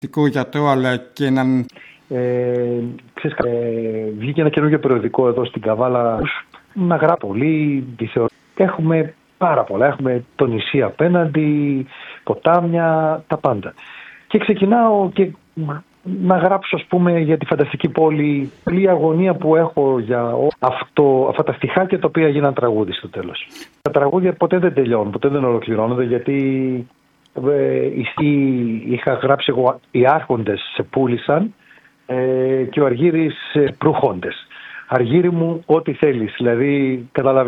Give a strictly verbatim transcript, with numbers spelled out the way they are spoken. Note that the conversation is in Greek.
γιατρό, αλλά και έναν... Ε, ξέρεις, ε, βγήκε ένα καινούργιο περιοδικό εδώ στην Καβάλα να γράψει πολύ. Έχουμε πάρα πολλά. Έχουμε το νησί απέναντι, ποτάμια, τα πάντα. Και ξεκινάω και να γράψω, ας πούμε, για τη φανταστική πόλη. Η αγωνία που έχω για αυτό, αυτά τα στιχάκια τα οποία γίναν τραγούδι στο τέλος. Τα τραγούδια ποτέ δεν τελειώνουν, ποτέ δεν ολοκληρώνονται, γιατί ε, είχα γράψει εγώ «Οι άρχοντες σε πούλησαν» ε, και ο Αργύρης ε, «Προύχοντες». Αργύρι μου, ό,τι θέλεις, δηλαδή καταλαβαίνεις.